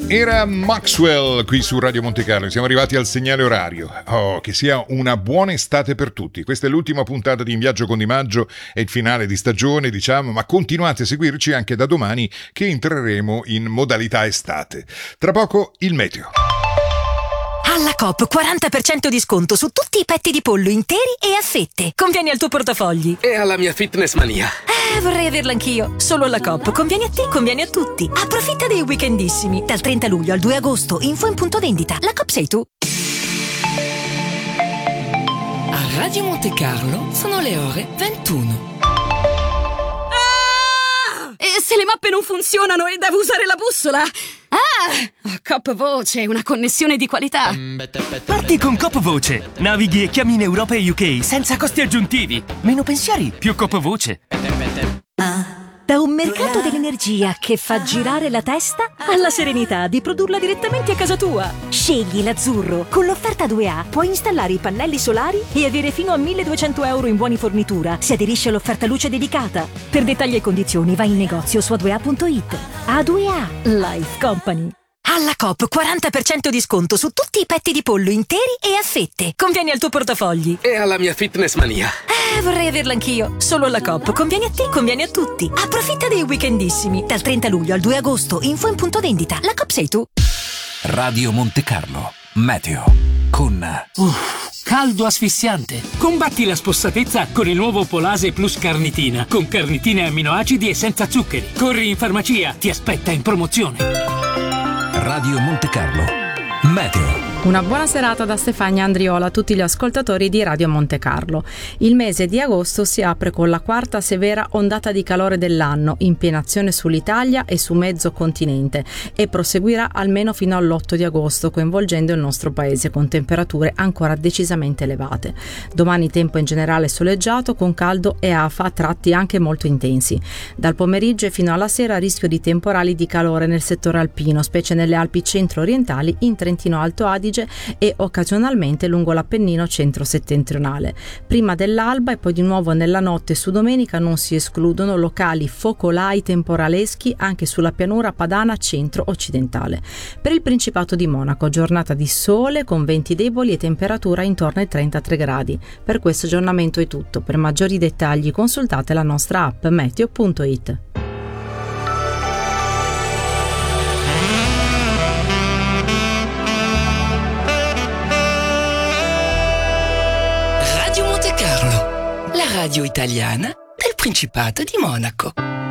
Era Maxwell qui su Radio Monte Carlo. Siamo arrivati al segnale orario. Oh, che sia una buona estate per tutti. Questa è l'ultima puntata di In Viaggio con Di Maggio, è il finale di stagione, diciamo, ma continuate a seguirci anche da domani che entreremo in modalità estate. Tra poco il meteo. Alla Coop 40% di sconto su tutti i petti di pollo interi e a fette. Conviene al tuo portafogli. E alla mia fitness mania. Vorrei averla anch'io. Solo alla Coop. Conviene a te, conviene a tutti. Approfitta dei weekendissimi. Dal 30 luglio al 2 agosto. Info in punto vendita. La Coop sei tu. A Radio Monte Carlo sono le ore 21. E se le mappe non funzionano e devo usare la bussola? Coop Voce, una connessione di qualità. Parti con Coop Voce. Navighi e chiami in Europa e UK senza costi aggiuntivi. Meno pensieri, più Coop Voce. Da un mercato dell'energia che fa girare la testa alla serenità di produrla direttamente a casa tua. Scegli l'azzurro. Con l'offerta 2A puoi installare i pannelli solari e avere fino a 1.200 euro in buoni fornitura se aderisci all'offerta luce dedicata. Per dettagli e condizioni vai in negozio su a2a.it. A2A Life Company. Alla Coop 40% di sconto su tutti i petti di pollo interi e a fette. Conviene al tuo portafogli. E alla mia fitness mania. Vorrei averla anch'io. Solo alla Coop. Conviene a te, conviene a tutti. Approfitta dei weekendissimi. Dal 30 luglio al 2 agosto. Info in punto vendita. La Coop sei tu. Radio Monte Carlo. Meteo. Con... Caldo asfissiante. Combatti la spossatezza con il nuovo Polase Plus Carnitina. Con carnitine e amminoacidi e senza zuccheri. Corri in farmacia. Ti aspetta in promozione. Radio Monte Carlo. Meteo. Una buona serata da Stefania Andriola a tutti gli ascoltatori di Radio Monte Carlo. Il mese di agosto si apre con la quarta severa ondata di calore dell'anno, in piena azione sull'Italia e su mezzo continente, e proseguirà almeno fino all'8 di agosto, coinvolgendo il nostro paese con temperature ancora decisamente elevate. Domani tempo in generale soleggiato, con caldo e afa a tratti anche molto intensi. Dal pomeriggio e fino alla sera rischio di temporali di calore nel settore alpino, specie nelle Alpi centro-orientali, in Trentino Alto Adige e occasionalmente lungo l'Appennino centro-settentrionale. Prima dell'alba e poi di nuovo nella notte su domenica non si escludono locali focolai temporaleschi anche sulla pianura padana centro-occidentale. Per il Principato di Monaco, giornata di sole con venti deboli e temperatura intorno ai 33 gradi. Per questo aggiornamento è tutto. Per maggiori dettagli consultate la nostra app meteo.it. Radio Monte Carlo, la radio italiana del Principato di Monaco.